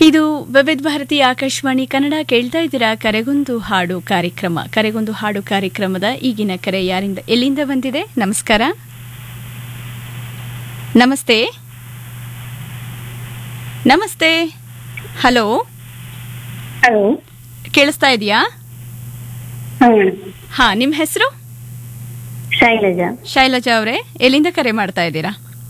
ಇದು ವಿವಿಧ ಭಾರತಿ ಆಕಾಶವಾಣಿ ಕನ್ನಡ ಕೇಳ್ತಾ ಇದ್ದೀರಾ. ಕರೆಗೊಂದು ಹಾಡು ಕಾರ್ಯಕ್ರಮ. ಕರೆಗೊಂದು ಹಾಡು ಕಾರ್ಯಕ್ರಮದ ಈಗಿನ ಕರೆ ಯಾರಿಂದ ಎಲ್ಲಿಂದ ಬಂದಿದೆ? ನಮಸ್ಕಾರ. ನಮಸ್ತೆ. ನಮಸ್ತೆ. ಹಲೋ, ಹಲೋ, ಕೇಳಿಸ್ತಾ ಇದೆಯಾ? ಹಾ, ನಿಮ್ಮ ಹೆಸರು? ಶೈಲಜಾ. ಶೈಲಜಾ ಅವರೇ, ಎಲ್ಲಿಂದ ಕರೆ ಮಾಡ್ತಾ ಇದ್ದೀರಾ?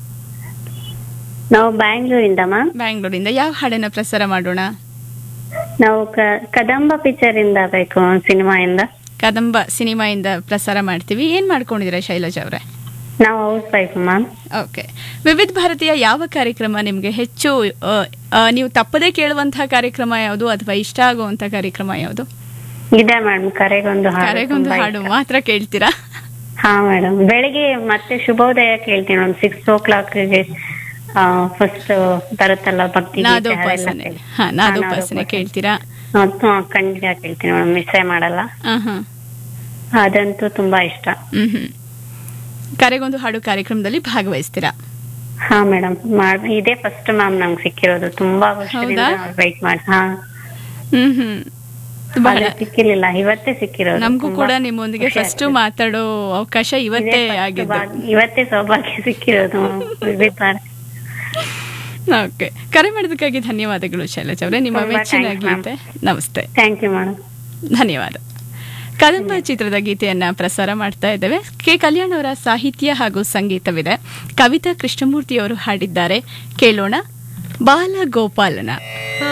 ನಾವು ಬ್ಯಾಂಗ್ಳೂರಿಂದ ಮ್ಯಾಮ್. ಬ್ಯಾಂಗ್ಳೂರಿಂದ. ಯಾವ ಹಾಡನ್ನ ಪ್ರಸಾರ ಮಾಡೋಣ? ನಾವು ಕದಂಬ ಪಿಕ್ಚರ್ ಇಂದ ಬೇಕು, ಸಿನಿಮಾಯಿಂದ. ಕದಂಬ ಸಿನಿಮಾಯಿಂದ ಪ್ರಸಾರ ಮಾಡ್ತೀವಿ. ಏನ್ ಮಾಡ್ಕೊಂಡಿದ್ದೀರಾ ಶೈಲಜಾ ಅವರೇ? ನಾವು ಹೌಸ್ ವೈಫ್ ಮ್ಯಾಮ್. ಓಕೆ. ವಿವಿಧ ಭಾರತೀಯ ಯಾವ ಕಾರ್ಯಕ್ರಮ ನಿಮ್ಗೆ ಹೆಚ್ಚು ನೀವು ತಪ್ಪದೇ ಕೇಳುವಂತಹ ಕಾರ್ಯಕ್ರಮ ಯಾವುದು ಅಥವಾ ಇಷ್ಟ ಆಗುವಂತಹ ಕಾರ್ಯಕ್ರಮ ಯಾವುದು? ಇದೆ ಮೇಡಮ್, ಕರೆಗೊಂದು ಹಾಡು ಮಾತ್ರ ಕೇಳ್ತೀರಾ? ಹಾ ಮೇಡಮ್, ಬೆಳಿಗ್ಗೆ ಮತ್ತೆ ಶುಭೋದಯ ಕೇಳ್ತೀನಿ ಮೇಡಮ್. 6 o'clock ಫಸ್ಟ್ ಬರುತ್ತಲ್ಲ ಭಕ್ತಿ ನಾದೋಪಾಸನೆ. ನಾದೋಪಾಸನೆ ಕೇಳ್ತೀರಾ? ಖಂಡಿತ ಕೇಳ್ತೀನಿ ಮೇಡಮ್, ಮಿಸ್ಸೇ ಮಾಡಲ್ಲ. ಅದಂತೂ ತುಂಬಾ ಇಷ್ಟ. ಕರೆಗೊಂದು ಹಾಡು ಕಾರ್ಯಕ್ರಮದಲ್ಲಿ ಭಾಗವಹಿಸ್ತೀರಾ? ಹಾ ಮೇಡಮ್, ಇದೇ ಫಸ್ಟ್ ಮ್ಯಾಮ್ ನಂಗೆ ಸಿಕ್ಕಿರೋದು. ತುಂಬಾ ವರ್ಷದಿಂದ ವೆಯ್ಟ್ ಮಾಡಿ. ಸಿಕ್ಕಿರ್ಲಿಲ್ಲ, ಇವತ್ತೇ ಸಿಕ್ಕಿರೋದು. ನಮಗೂ ಕೂಡ ನಿಮ್ಮೊಂದಿಗೆ ಫಸ್ಟ್ ಮಾತಾಡೋ ಅವಕಾಶ ಇವತ್ತೇ ಆಗಿದ್ದು. ಇವತ್ತೇ ಸೌಭಾಗ್ಯ ಸಿಕ್ಕಿರೋದು. ಓಕೆ, ಕರೆ ಮಾಡೋದಕ್ಕಾಗಿ ಧನ್ಯವಾದಗಳು ಶೈಲಜಾ ಅವರೇ. ನಿಮ್ಮ ಮೆಚ್ಚಿನ ಗೀತೆ. ನಮಸ್ತೆ. Thank you madam. ಧನ್ಯವಾದ. ಕದಂಬ ಚಿತ್ರದ ಗೀತೆಯನ್ನ ಪ್ರಸಾರ ಮಾಡ್ತಾ ಇದ್ದೇವೆ. ಕೆ ಕಲ್ಯಾಣ್ ಅವರ ಸಾಹಿತ್ಯ ಹಾಗೂ ಸಂಗೀತವಿದೆ. ಕವಿತಾ ಕೃಷ್ಣಮೂರ್ತಿ ಅವರು ಹಾಡಿದ್ದಾರೆ. ಕೇಳೋಣ ಬಾಲಗೋಪಾಲನ.